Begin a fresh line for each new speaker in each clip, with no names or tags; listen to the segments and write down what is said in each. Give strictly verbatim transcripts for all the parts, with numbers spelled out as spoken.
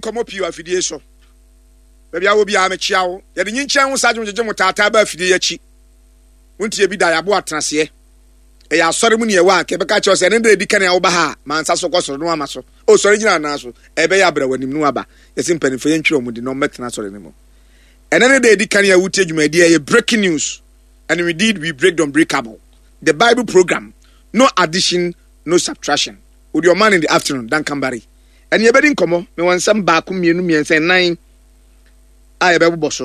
nkomo pii afidie so baabi a wo bia me chia wo ye de nyinkyɛn ho sadwom gyegye mo tata ba afidie yachi wontie bi da yabo atenase e ya asɔre mu ne ye wa ke beka kyerɛ sɛ ne de di kan ya wo ba ha mansa so kɔsoro no ama so o sɔre gyina na so e be ya bra wanim no aba yesi mpanifo ye ntwere mu di no metena sɔre ne mu ene ne de di kan ya wutie dwumadi ye breaking news, and we did we break the unbreakable, the Bible program, no addition no subtraction with your man in the afternoon dan kambari and ye bedin komo me wan sam ba ku mienu miense nine a ye be boso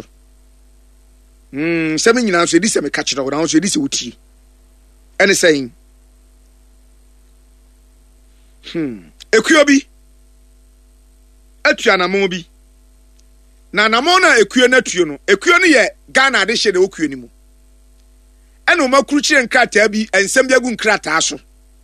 mm sami nyina so edi se me ka kire wo na so edi se wuti ene saying hmm ekuyo bi atua na mo bi na na mo na ekuyo na tuo no ekuyo no ye Ghana de hye de okuyo ni mu ene o makuru kire nkrata bi ensem bi agu nkrata so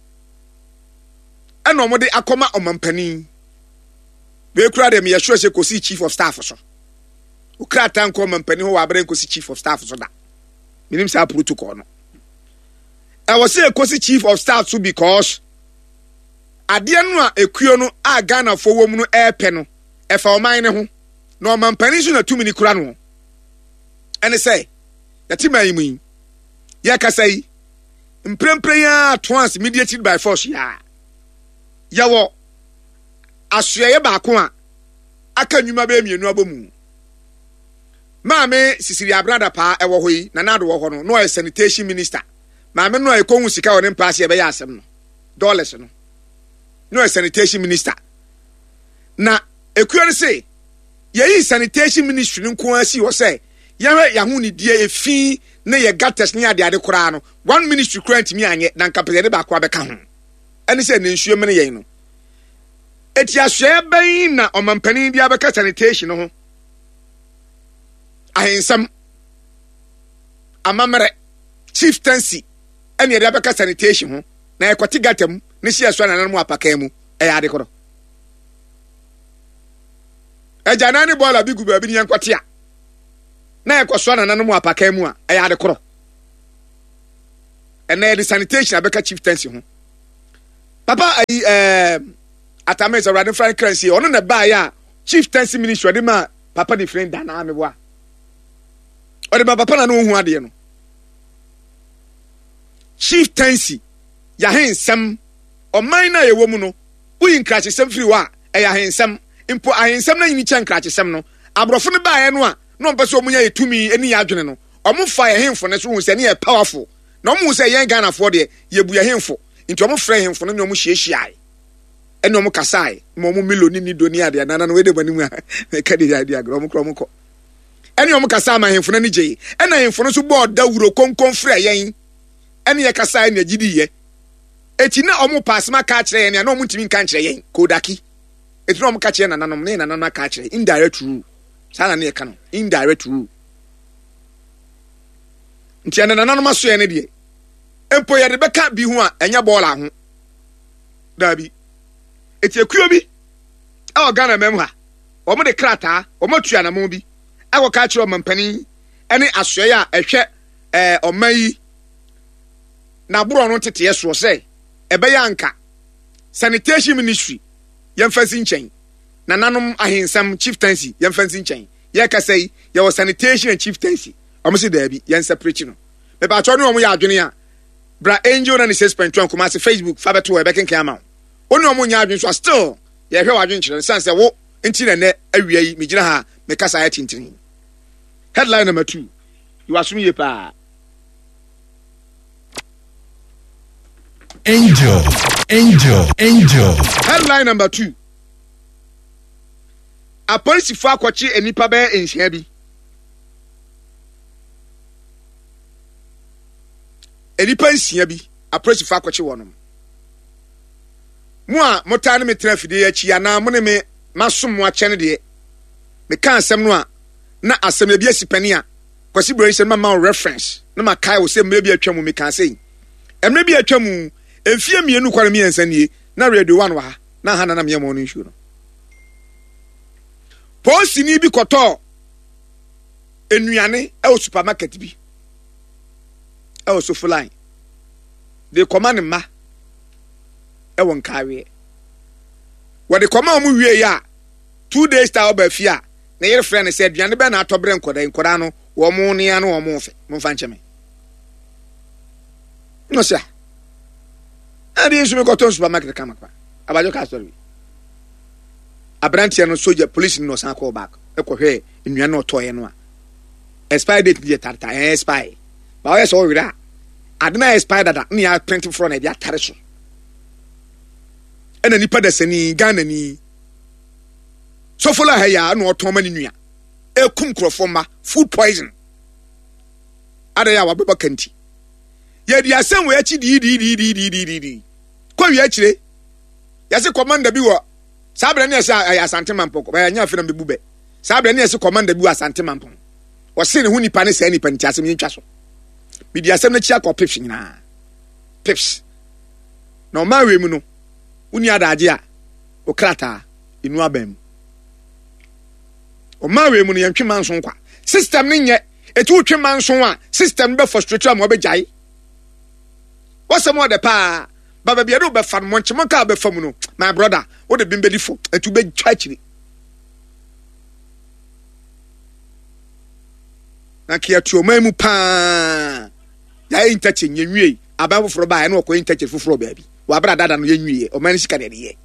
ene o mo de akoma omampani be kura de me ye sure se kosi chief of staff so o krata nko omampani ho wa abere kosi chief of staff so da minim sa protocol no I was say kosi chief of staff so because ade no a ekuyo no a Ghana fo wo mu no epe no e fa o man ne ho no omampani so na tumi ni kura no ene say yati man yi mu ya kasai mprempre ya twice mediated by force ya yawo asoye ba ko a aka nwuma ba mienu abomu maame sisiri abrada pa ewo hoyi na nado wo ho no no sanitation minister maame no e konwu sika woni mpaase e be ya asem no dollars no no sanitation minister na ekuyo se yeyi sanitation ministry nko asi wo se yawe yahu ni die efi na ye gates ni ade ade kora no one ministry current mi anye na nkapese de ba kwa be ka ho ene se ne nsuo mene yen no eti ahwe ban na omampani bia be ka sanitation ho ahensam amamre chieftaincy ene de be ka sanitation ho na ekoti gatam ne hie so na nanmu apaka mu e ya ade koro e janani bola bigu ba bi ni enkwati a na ekoswa na nanmu apaka mu a e ya ade koro ene de sanitation abeka chieftaincy ho papa ai eh atameza radio frank currency ono na ba ya chieftaincy ministry de ma papa de friend da na amebo a o de papa na no hu ade no chieftaincy ya hensam o man na ye wo mu no uyin krache sem free wa e ya hensam impo ahensam na yini chen krache sem no abrofo ne ba ye no a no mpese omunya yetumi eni ya adwene no omo fa ye hemfo ne so hu se ne ye powerful na omo se ye Ghana for de ye bu ye hemfo nti omo frɛ hemfo no ne omo hyiehyiae ene omo kasae mo omo miloni ni doni ade na na no we de bani mu a ka de ade agro omo kro omo ko ene omo kasae ma hemfo no ne gye ene hemfo no so bo da wuro konkon frɛ yen ene ye kasae ne agidi ye eti na omo pass ma ka kyerɛ yen na omo ntimi nka kyerɛ yen kodaki eti na omo ka kyerɛ na nanom ne na nanom ka kyerɛ indirect rule sana ne ka no indirect rule nti ene na nanom aso ye ne de empo ye de beka bi hu a enya bola ho dabi eti ekuyo bi e o Ghana mem ha o mo de krata o mo tua na mo bi e wo ka kyerɛ omampani ene asoye a ehwɛ eh omayi na buro no tete yeso sɛ ebe ya nka sanitation ministry yemfansi nkyɛn na nanom ahensam chieftaincy yemfansi nkyɛn ye ka sɛ ye wo sanitation and chieftaincy o mo se dabi yen separate no me ba cho no o mo ya adwene a bra angel na ne six point two kuma se Facebook fa beto e beken kan ma oni o mo nya adwen so still ye hwe wadwen kyerɛ sense wo enti na ne awia yi me gyina ha me kasa ya tintin. Headline number two, you assume ye pa
angel angel angel.
Headline number two, a police for akwachi enipa be enhia bi enipa nsia bi approach fa akwachi wonom mo a mota ne metra fide ya chi ana mo ne me masom mo akyene de me kan asem no a na asem na bi asipani a kwasi bro ise ma reference na ma kai wo se mre bi atwa mu me kan sei emre bi atwa mu emfie mienu kwara mi ensa nie na radio one wa ha na ha na na me mo no nsu no posi ni bi koto enuane e o supermarket bi e o so flying de command ma e won kawe wo de command mu wie ya two days ta oba fia na yere friend said duane be na atobre nkoda nkoda no wo mo ne ano wo mo fe mo fa ncheme no sir ade nso me koton supermarket kama kwa abajo ka story abrantia no soldier police no san call back ekohwe nnuan no toye no a expire date dey tarta expire ba o yeso wira adena expire dada na ya print from na dia tare so ena nipa da sani Ghana ni so fola ha ya no oton mani nua ekum krofoma food poison ada ya wa beba kanti ye di asem we achi di di di di di di di ko wi achire ya se commander bi wo sabra ne se asante mampo ba nya afena be bube sabra ne se commander bi wo asante mampo o se ne hu nipa ne se nipa nti asem ntwa so bi di asem na chia ko pips nyina pips no ma we mu no uni adaje a o krata inu abam o ma we mu no yantwe manso kwa system ne nye etu twe manso a system be frustrate am obejai what's more the pa baba bia do be fa mo nche mo ka be fam no my brother wo de bimbedi fo etu be twachiri na kia tuo mamu pa ya interche nyenwie aba foforo ba na okọ interche foforo ba bi wa bra dada no yenwie o man sika de ye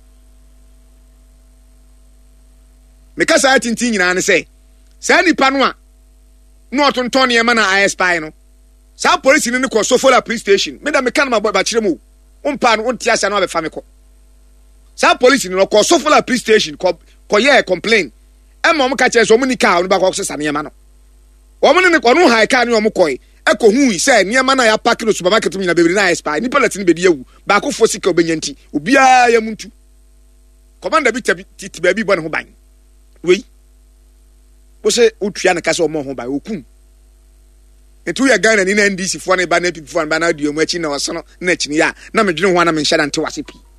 me ka sa tintin nyina ne se sa nipa no a no otonton ye ma na I spy no sa police ni ne ko Sofola police station me da me kan ma ba kire mu umpa no untia sia no be fa me ko sa police ni no ko Sofola police station ko ko ye complain e ma mo ka kire so mo ni ka no ba ko sesa ne ma no wo mo ne ko no high car ni wo mo ko e ko hu se ne ma na ya pack no supermarket mi na be na spy ni pellet ni be de awu ba ko fo sika obenyanti obia ya muntu commander bi titi ba bi bo ne ho ban we bo se utua na ka se o mo ho ban okun etu ya Ghana ni na N D C fo na ba na P P fo na ba na dio mu achi na oso no na achi ya na medwene ho na me nhyada nte wase pi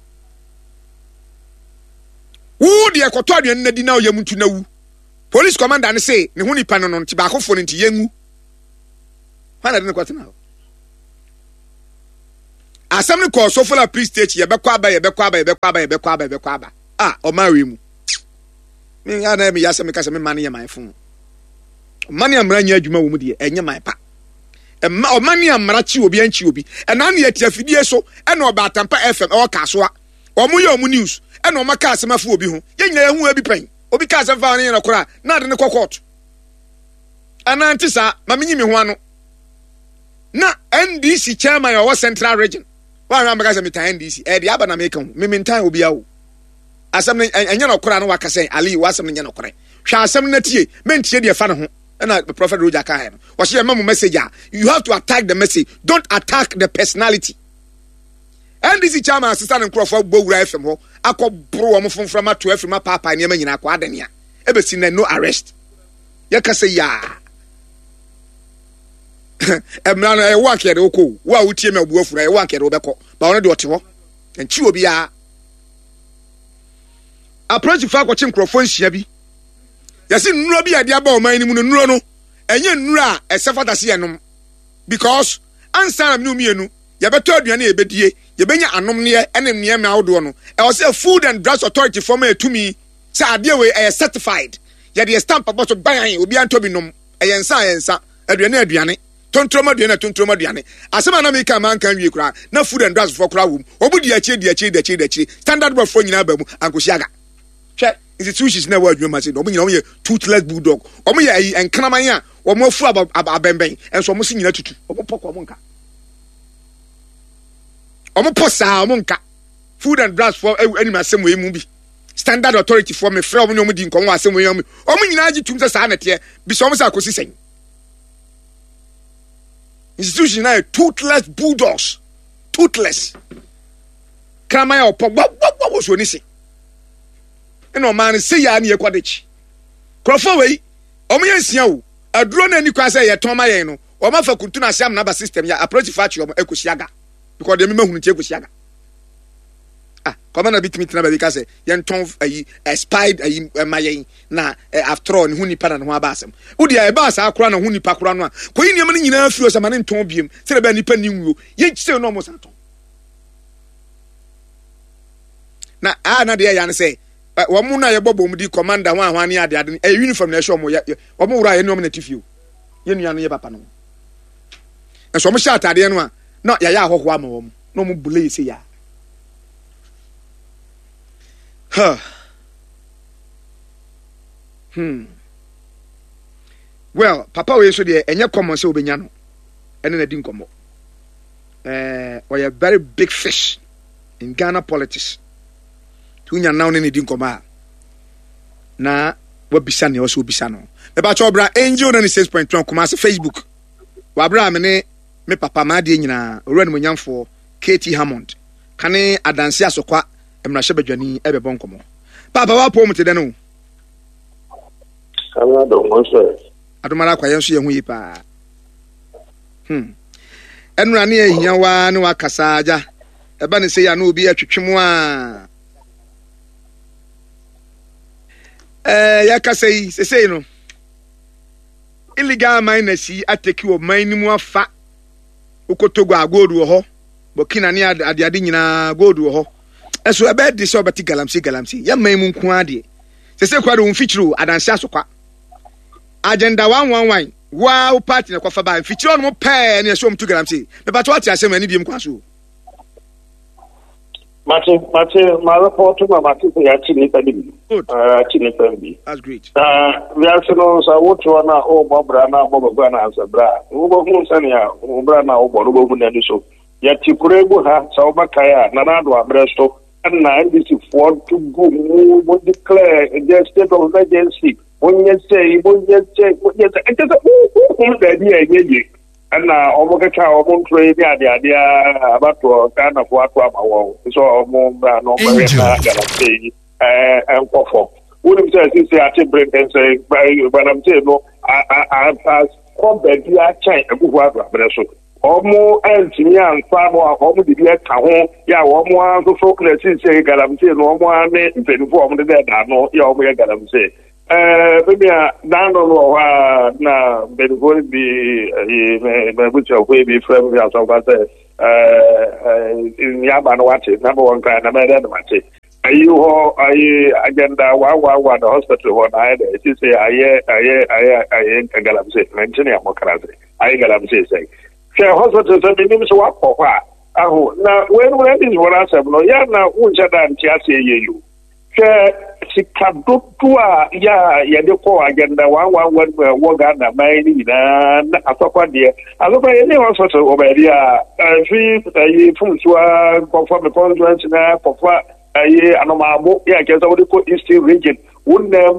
wu de ekoto aduan na di na o yamuntu na wu police commander ne say ne ho nipa no no nti ba akofo no nti yengu hana de ne kwatena asam ne ko Sofola police station ye bekwa aba ye bekwa aba ye bekwa aba ye bekwa aba ye bekwa aba ah o ma we mu me ya na me ya se me ka se me mane ye my phone mane amra nya adwuma wo mu de enye my pa emma o mane amra chi obi anchi obi ena na yati afidie so ena oba atampa F M o ka so a o mu ye o mu news ena o maka asemafu obi ho ye nya hu abi pen obi ka asemafa ne na kora na de ne kokot ana ntisa ma menyi me ho ano na N D C chairman o Central Region wa na maka se meta N D C e de aba na me kan me mentan obi awo asem ne enya na kora na waka se Ali wasem ne nya na kora hwa asem na tie mentie de fa ne ho na Prophet Roger Kahe no wo se mamu message a you have to attack the message, don't attack the personality. N D C chairman assistant nkrofo gbowura F M ho akobro wo mfomfra ma to F M papa ne ma nyina akwa adania e be si na no arrest ye ka se ya emra na e wa kede oko wa wutie me obu afura e wa kede obekọ ba won de ote ho enchi obi a approach fa kwa chin nkrofo nhia bi yesi nnuro bi ade aba o man ni mu no nnuro no enye nnuro a esefata se enom because answer na mi enu ye beto aduane e bedie ye benya anom ne ene ne me awdo no e was a Food and Drugs Authority for me to me say ade we e certified ye de stamp about ban obi anto bi nom e yensa yensa aduane aduane tontroma aduane tontroma aduane asema na me ka man kan wie kura na Food and Drugs for kura wum obudi achi di achi di achi di achi standard bro for nyina ba mu ankosiaga hwe institutions na wa adwuma se no mo nyina mo ye toothless bulldog o mo ye enkraman a o mo afu abemben enso mo se nyina tutu o mo poko mo nka o mo posa o mo nka Food and Drugs for animal asem we mu bi Standard Authority for me frɛ o mo nyom di nkon wa asem we mu o mo nyina agi tum se sa na te bi so mo sa akosi sen institution na toothless bulldogs toothless kraman o poko wo wo so ni se eno man se ya na ye kwadechi krofo wei omo yansia wo aduro na ni kwa se ye ton ma yen no o ma fa kuntu na siam na ba system ya approach fachi omo ekosiaga because dem ma hunu tie ekosiaga ah koma na bitimi tina ba bi ka se yen ton ayi expired ayi ma yen na after all huni pa na ho aba asem wo dia e ba sa akora na huni pa kora no a koyi niam ni nyina afiro se ma ne ton biem se le ba nipa ni nwuo ye chise no mo sa ton na a na de ya ne se wɔn mu na yɛ bɔ bɔ mu di commander ho ahwan ne ade ade e uniform na ɛhyɛ wɔn yɛ wɔn wura yɛ ne wɔn na tifio yɛ nua no yɛ papa no ɛso wɔn hyɛ ataadeɛ no a na yɛ yɛ ahɔho ama wɔn na wɔn bule yɛ se ya ha hmm well papa we so de enye common say obenya no ene na di nkomo eh we are very big fish in Ghana politics tunya now ne di nkomo a na wa bisa ne so bisa no e ba chobra angel na six point one kuma se Facebook wa bra me ne me papa ma de nyina owura ne monyamfo K T Hammond kane adanse asokwa emra hye badwani e be bon nkomo papa wa po mutede no
Kana do mo se
adomara kwa yenso ye hu yi pa hmm enura ne ehia wa ne wakasa aja eba ne se ya na obi atwetwemu a eh ya kasa yi se se no illegal miners yi ateki o manimu afa okotogo agodu ho Burkina ne ade ade nyina godu ho eso ebe de so beti galamsi galamsi ya manimu nko ade se se kwa do mfichiro adanse asokwa agenda one one one wow party na kwafa ba mfichiro no pe na so mtu galamsi me ba to ati asem ani biem kwaso
Mate mate ma report ma mate ya chini pedi ah chini pedi
that's great
ah we are so so what na o bobra na bobra na asabra wo bo hu sane ya wo bra na wo bo no bo hu na so ya tikuregu ha so ba kaya na na do abresto na N D C for to go mo declare the state of emergency onye say onye say onye say it is who the idea ye ana omokecha omontre bi ade ade abato kana for ato amawo so omo bra no bra na gala say eh enkofo woni say say ati break and say but I'm saying no I I come back here chain egugu ato abreso omo engineer nfa mo omo de bi eka ho ya omo anso so klesi say galamse no omo ane mpenifo omo de da no ya omo ya galamse eh bibia dano no ha na benifo bi eh me bucho ko bi frame ya so ba say eh ya ba no wate number one kind na me da wate ayi ho ayi agenda wa wa wa the hospital ho na ide ti say aye aye aye aye galamse mention ya mo karaze aye galamse say ke hospital so bi nim so wa ko kwa aho na when when is what answer no ya na unja da nti ase yeyu ke sikadotua ya ya de ko agenda one one one wo ga na mai ni na na asokwa de asokwa ye ni hospital oberia fi ayi funtua conform conference na pofa ayi anomabo ya ke so de ko eastern region wonna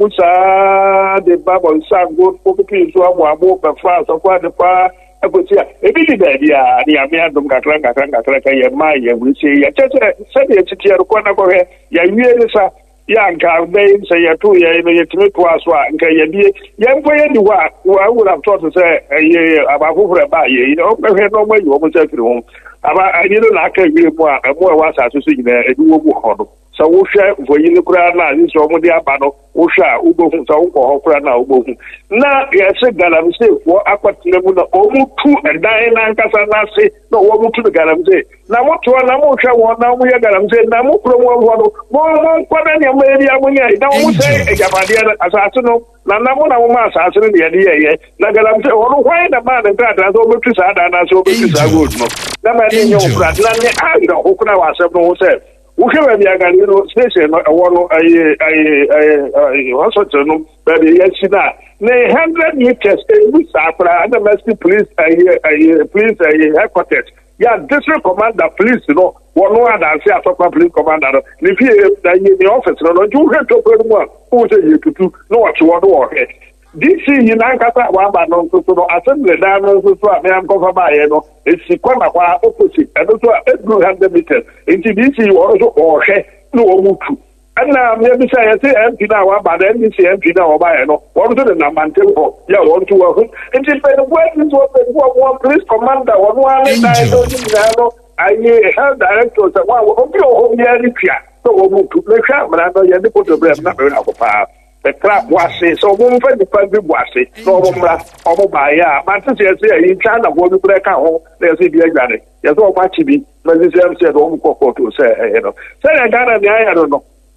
musa de babon sango ko pipi so abo abo be fa asokwa de pa akotia ebi di da dia ni amia dum kakra kakra kakra ka ye ma ye wisi ya tete se de tete ko na ko he ya wie sa ya nka be se ya to ye no ye time to aso a nka ye die ye mpo ye di wa wa wura to to se ye abafoforo ba ye no pe he no ma yo mo se firi ho aba ani no na aka wie mu a mo wa sa so so nyina edi wo mu ho no so wo hwe voyi ni kura na ni so mo di aba no wo hwe a ugo hu so wo ko ho kura na ugo hu na ye se galamse fo akwatena mu na o mu tu edan na nkasa na se no wo mu tu galamse na mo to na mo hwe wo na mo ye galamse na mo pro mo ho no mo mo kwada ne mo eri amunya na mo se ejabade asase no na na mo na mo ma asase no de ye ye na galamse wo no hwan na ma na ntada so mo tu sa da na so mo tu sa gold no na ma ne nyo fra na ne a ndo ho kuna wa se no se Ukewe bi aga ni no station no ewo no aye aye aye hospital no be be yesina na one hundred meters e sapra and the police aye aye police aye headquarters ya district commander police no wono adanse atokwa police commander no ni fie da ye ni office no no ju heto ko mu a o se ye tutu no wa twa do wo he D C yi na nkata wa ba no so no assembly da no so so a me am kofa ba ye no esi kwa na kwa opposite and so two hundred meters into D C wo so o hwe no wo mutu ana me bi say say M P na wa ba da M C M P na wo ba ye no wo so na maintain ko ya wo to wo into pe the way is what the one police commander wo no ale da do ni na no aye health director say wa wo bi o ho mi ari pia so wo mutu le hwa mra no ye de ko to bre na be na ko pa the crap was so one for the public was it no more omo ba ya but say say in China wo bi break ho na say bi agbare ya so ma chi bi na say say say do ko ko to say you know say na Ghana me aya no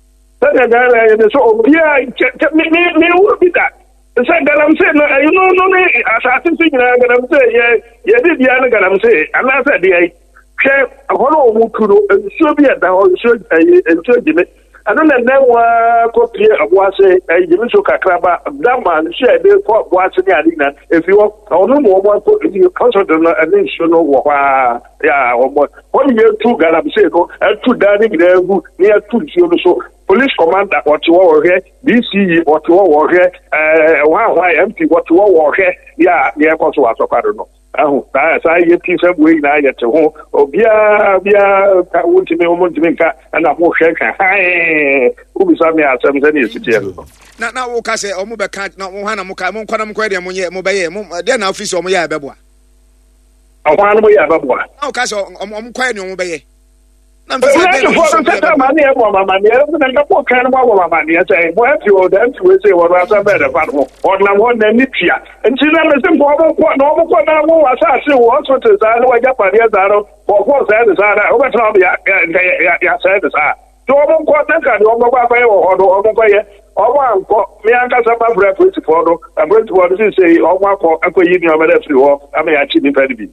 sɛ Ghana yɛ so obia me me me wo bi da sɛ galamsey no you know no ne asase so nyinaa galamsey yɛ yɛ di bia no galamsey anaasɛ de ai hwɛ hɔno o mu kuro nsuo bi ɛda hɔ nsuo ayi nsuo gyime ano na na wa kopie aboase ayi gyime so kakraba dama nsuo ɛde kɔ aboase ne ade na efi hɔ ɔno mo mo ko efi concert no ɛne nsuo no wɔ hɔ ya ɔmo ɔno yɛ tu galamsey no ɛtu da ne nyinaa gu ne ɛtu nsuo no so police commander what you were D C what you were uh one M P what you were yeah yeah cause was so no ahu na sai ye ti se buyi na ye te ho obia bia ka wonti me wonti me ka na ho hwe ka hai ubi sa me asem se ne siti no
na na wo ka se o mo be ka na wo ha na mo ka mo nkwa na mo kwa de mo ye mo be ye mo de na office o mo ye abeboa
ahwa na mo ye abeboa
na wo ka se o mo kwa ne o mo be ye na
mfisa de for the time man e mo mama ne e na ka po kan mo mo mama ne say mo afi o dan ti we say wo asa be de fa mo o na mo na ni tua nti na me se mo mo ko na mo ko na mo asa ase wo so te za na wa ja pare za ro for for say de za da o be tra ya ya ya say de za to mo ko na ka de o mo ba ba ye wo do o mo ko ye o wa nko me anka sa ba bra principal do a principal do say o wa ko akoyi ni o be de free wo am ya chi ni pa di bi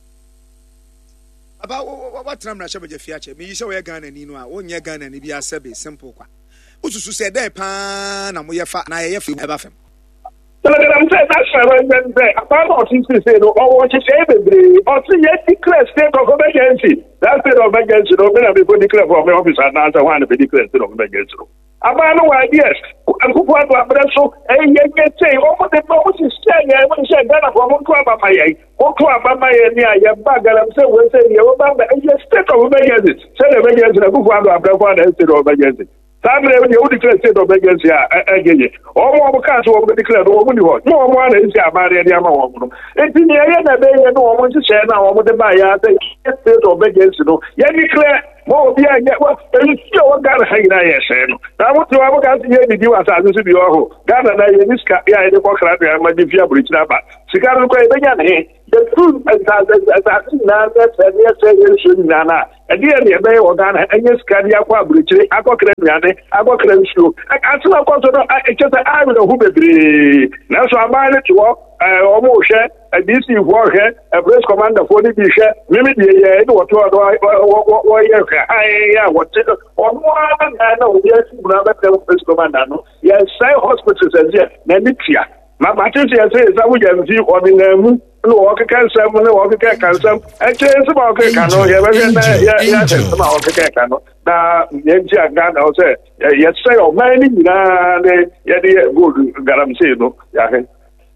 aba what tram na shebe jefia che me yi se we Ghana ni no a wonye Ghana ni bi asebe simple kwa ususu se dey pa na mo ye fa na ye fa eba fam
so let them say that's why when they about what you say no or what you say be or see ye declare state of emergency that state of emergency no be na be declare for my office and answer one be declare state of emergency about no ideas and who want to address so eh ye get say o mo de mo si say ye mo say Ghana for mo to abama ye o to abama ye ni aye bagala say we say ye o ba ye state of emergency say the emergency na who want to address one state of emergency sabre we dey declare state of emergency a ageye o mo mo ka so we declare no mo ni ho no mo na nsi amare dey ama wo no enti ni ye na be ye no mo nsi say na wo mo de ba ya say state of emergency no ye declare mo bi anya wa enti o Ghana ha ina ye say no na mo to abo ka si ye bi di wa sa so bi o ho Ghana na ye niska ya ye ko kra ya ma di fia buri na ba sika no ko e be nya ne the truth as as as na na say ye say ye so na na e di e be o Ghana enye sika di akwa buri chire akokra nuane akokra nsuo asema ko so no e chese a bi no hu bebre na so amane to o mo hwe D C wo hwe a press commander for ni bi hwe mimi die ye ni woto do wo ye ka ai ya wote o mo na na o ye si bra ba press commander no ye say hospitals as na ni tia ma ma te se say sa wo ya mfi o ni na mu no wo ka kansam no wo ka kansam e che se ba o ka ka no ye ba na ya ya se ma o ka ka no na ye ji aga na o se ye say o ma ni na ne ye de go galamsey no ya he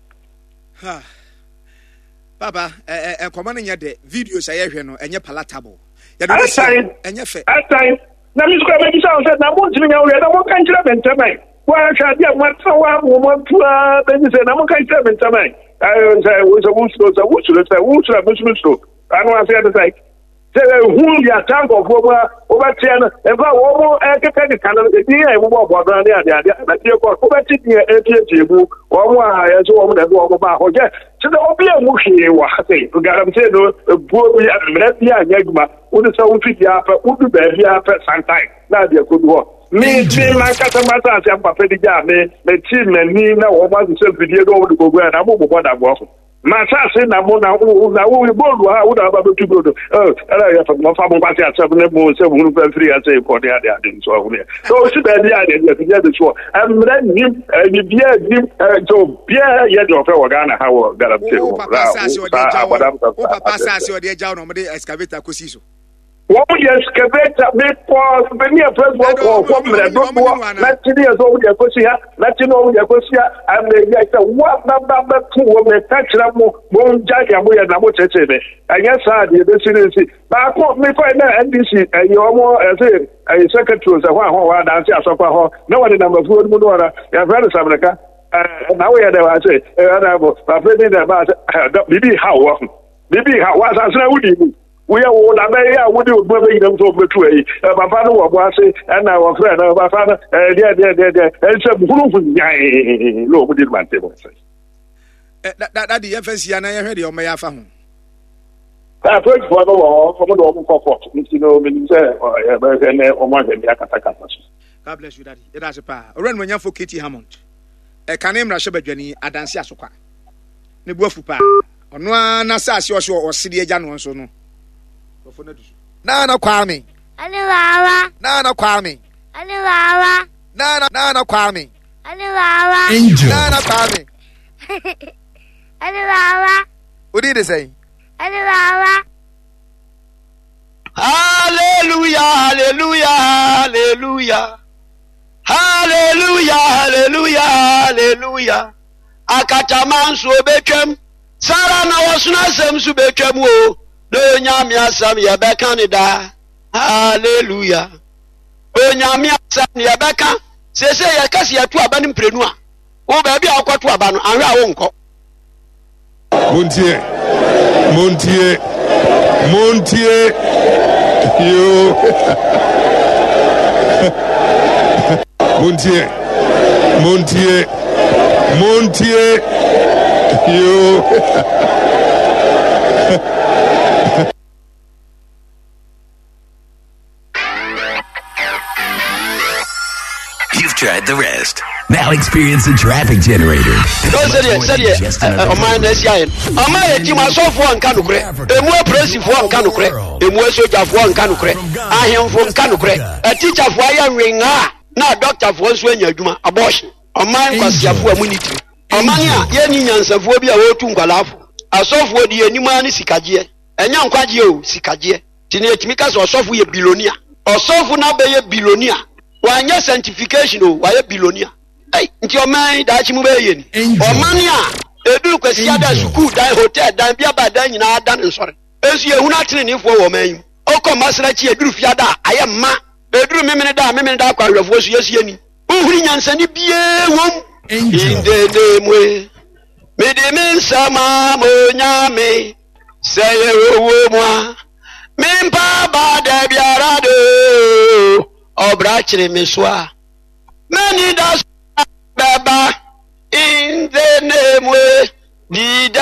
ha Baba, eh eh command nya de videos aye hwe no enye palatable. Ya do enye fe. Atai.
Na mi sukwa me bisa on say na mo ntimi nya wo na mo kan kire bentamai. Wa hwa dia mo tsa wa mo mo tua be ni say na mo kan kire bentamai. Ai say wo so wo so so wo so say wo so mo so so. Anu ase de say say hu ya tank of wo wo ba tia no e ba wo mo e keke de kan de di ai wo bo bo do ni ade ade na tie ko wo ba ti di e tie tie bu wo mo a ya so wo mo de wo mo ba ho je so the obia mu hwe wa say galamsey no buo bi amre bi anyagma wo de so wo fi dia fa wo du ba bi afa santai na de ko du ho me ti ma ka ta ma ta se papa di ja me me ti me ni na wo ba so video do wo de ko gwa na mo bo da bo Masasi na mo na wo na wo bolu ha wo da ba betu bolu eh ala ya fa mo fa mo ba ti asabu ne mo se mo nu free ase ko de ade ade so ho ne so si ba bi ade ya ti de so amra ni ni bia ni so bia ya do fe wo Ghana ha wo galamsey wo
papa sasi o de jawo o papa sasi o de jawo no mo de excavator ko si so
wo ye excavator me ko be ni a press work ko ko me do ko na ti ni so wo de ko si ha na ti no wo de ko si ha am le ya say what na ba ba tu wo me touch na mo mo nja ya mo ya na mo cheche be anya sa de be seriously ba ko me ko na N D C e yo mo e say e secretary say ho ho wa dan si asokwa ho na wo de number four mu do ara ya friend America eh na wo ya de wa say e na bo ba president ba bibi ha wo bibi ha wa sa sna wudi mu we are all about ya would do be them so betu yi papa no wo ase na wo friend na papa no eh dia dia dia dia e se buru fu nyai lo mo di man table
eh that that the F S C na ye hwe de o me ya fa ho
ah project for no wo mo do mo comfort nti no me say e ba se ne o ma se dia kata kata so
God bless you, Daddy. It has a power. Around when you for Katie Hammond. A canem Rashabajani, a dance Yasuka. Nebuafupa. On one assassin or City Jan so no.
Nana Kwame.
Alala.
Nana Kwame.
Alala.
Nana Nana Kwame.
Alala.
Angel.
Nana Kwame.
Alala.
What did he say?
Alala.
Hallelujah, hallelujah, hallelujah. Hallelujah, hallelujah, hallelujah. Akataman so betwem. Sara na wasuna sem so betwem o. Do nyame asam ye beka ne da. Hallelujah. O nyame asam ye beka. Sese ye kasi ye to aba ne mprenu a. Wo ba bia akwato aba no anhwe a wo nko.
Montie. Montie. Montie. Yo. Montie. Montie. Montie. Yo.
You've tried the rest. Now experience the traffic generator.
Don't say it, say it. Oh man, let's hear it. Oh man, you must solve one canukre. A more impressive one canukre. A more soldier for one canukre. I am from canukre. A teacher for a ring. Now doctor for one swing your duma abortion. Oh man, was your for immunity. Oh man, ya Yanians of Wobia Wotungalaf. A software the Animani Sikaje. And young Quadio Sikaje. Teenage Mikas or software Bilonia. Or software Nabe Bilonia. Why your sanctification or why a Bilonia? Hey, into your mind that you move in. Or mania, a duke as Yada Suku, die hotel, die be about dying in our done sorry. As you are not in for woman. Oh, come, Masrachi, a group Yada, I am ma, a drew Mimina, Mimina, quite of was yes, Yenny. Who and Sandy be a woman in the name way. May the men sama monyame say a woman. Mimpa bada biarado, or brachre meswa. Many does. Baba, in the name way, did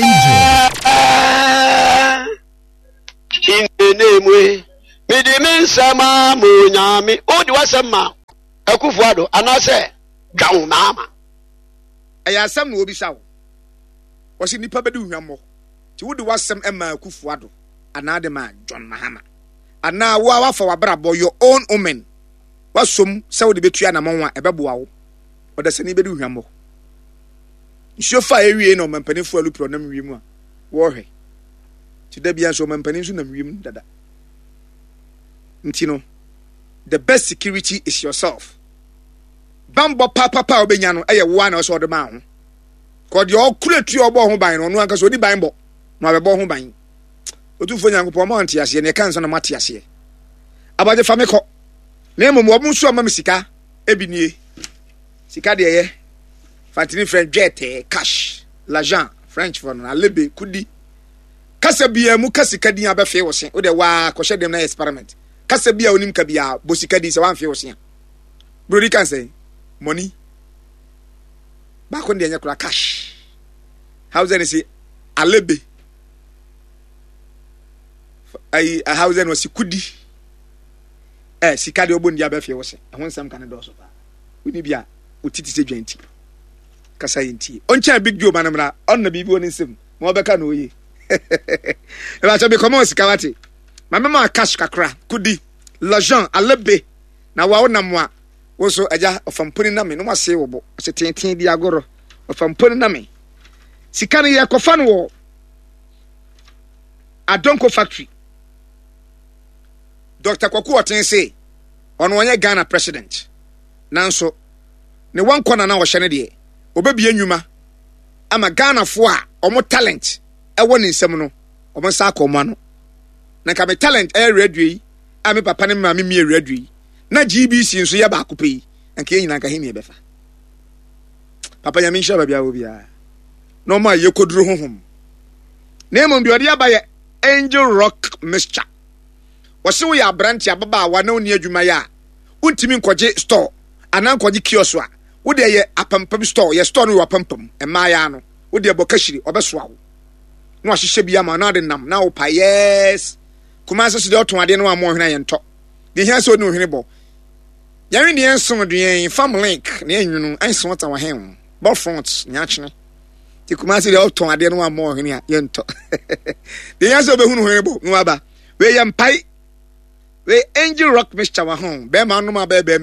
in the name way, me the men sama munyami, oh, do was a ma, a kufuado, and I say, Gown Mama.
I have some will be so. Was in the Pabadu Yamo. To would was some Emma Kufuado, another man, John Mahama. And now, wow, for a brabo, your own woman. Was some so the betrayal among a babuao. Or the Sunny Bedu Yamo. So far, every no man penny for a loop on them rim. Warhe. To there be a so man pennies in the rim dada. Ntino. The best security is yourself. Bambo papa pa obenyano eye one or so the man. Cause your create your born by no one can so the bimbo. No be born by. Otu fo nyanko po monti ase ne kan so na mati ase. Abaje fa me ko. Na emu mo so ma misika ebinie. Sika de ye fatini French jet cash l'argent French for na lebe kudi kasa bia mu kasika din abefe wo se wo de wa ko hye dem na experiment kasa bia onim ka bia bosika din se wan fe wo se brody can say money ba ko de nya kura cash how then say alebe ai how then was kudi eh sika de obo ndi abefe wo se ehon sam kan do so pa uni bia utiti se dwanti kasa yenti oncha big joe manamra on na bibi woni nsem mo beka no yi e ba cha be komo sika wate mama ma cash kakra kudi l'argent alebe na wa wona mo a wo so aja ofamponi na me no wase wo bo se tenten di agoro ofamponi na me sika ne ye kofa no wo Adonko factory Doctor Kwaku Oten say ono onye Ghana president nanso ne wan kona na wo hye ne de obebie nwuma ama Ghana fo a omo talent e woni nsem no omo sa akoma no na ka me talent e radio yi a me papa ne ma me mi radio yi na G B C nso ye ba akopɛ yi anka nyina anka hemi e befa papa ya me nsha ba bia wo bia no ma ye koduru honhom na emom bi ode aba ye Angel Rock Mixture wose wo ya branch ababa wa na oni adwuma ya untimi nkoje store ana nkoje kiosk a wo de ye apampam store ye store no apampam e ma ya no wo de bokashiri obeso awo no ahihye bia ma na de nam na wo pa yes kuma so de oton ade no amon hwena ye nto de hia so no hwene bo yɛn ni enso do yɛn fam link na enwunu enso ta wa hen ball front nyachene ti kumasi de oton ade no amɔ hene a yɛntɔ de yɛn so be hunu hene bo no aba we yɛn pai we angel rock mixture wa hon be ma no ma be be